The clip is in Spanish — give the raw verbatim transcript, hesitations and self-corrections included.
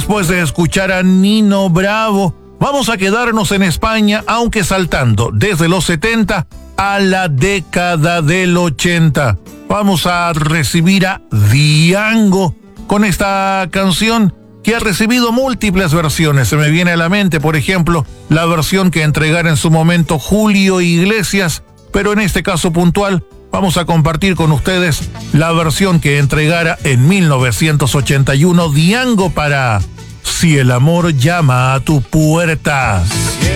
Después de escuchar a Nino Bravo, vamos a quedarnos en España, aunque saltando desde los setenta a la década del ochenta. Vamos a recibir a Diango con esta canción que ha recibido múltiples versiones. Se me viene a la mente, por ejemplo, la versión que entregara en su momento Julio Iglesias, pero en este caso puntual vamos a compartir con ustedes la versión que entregara en mil novecientos ochenta y uno Diango para Si el amor llama a tu puerta. Si